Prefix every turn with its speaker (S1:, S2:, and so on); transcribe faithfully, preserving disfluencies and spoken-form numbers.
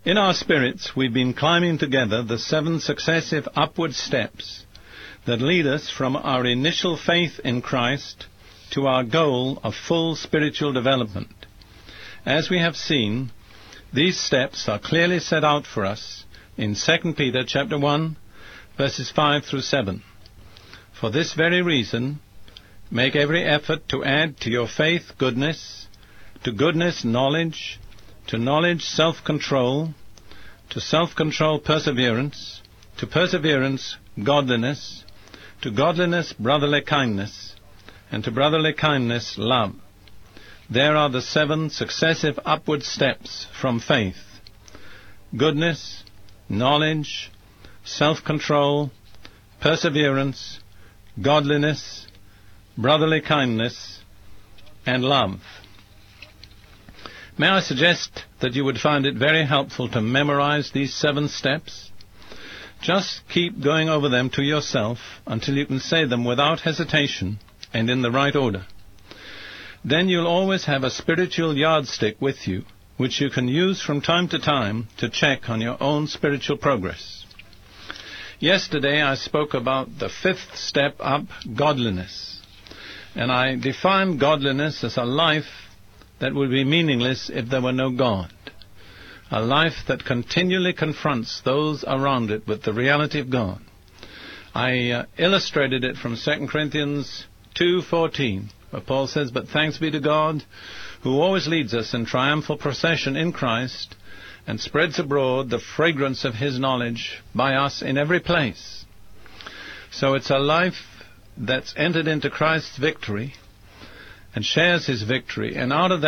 S1: In our spirits, we've been climbing together the seven successive upward steps that lead us from our initial faith in Christ to our goal of full spiritual development. As we have seen, these steps are clearly set out for us in Second Peter chapter one, verses five through seven. For this very reason, make every effort to add to your faith goodness, to goodness knowledge, to knowledge self-control, to self-control perseverance, to perseverance godliness, to godliness brotherly kindness, and to brotherly kindness love. There are the seven successive upward steps from faith: goodness, knowledge, self-control, perseverance, godliness, brotherly kindness, and love. May I suggest that you would find it very helpful to memorize these seven steps? Just keep going over them to yourself until you can say them without hesitation and in the right order. Then you'll always have a spiritual yardstick with you, which you can use from time to time to check on your own spiritual progress. Yesterday I spoke about the fifth step up, godliness. And I defined godliness as a life that would be meaningless if there were no God. A life that continually confronts those around it with the reality of God. I uh, illustrated it from Second Corinthians two fourteen, where Paul says, "But thanks be to God, who always leads us in triumphal procession in Christ, and spreads abroad the fragrance of his knowledge by us in every place." So it's a life that's entered into Christ's victory and shares his victory, and out of that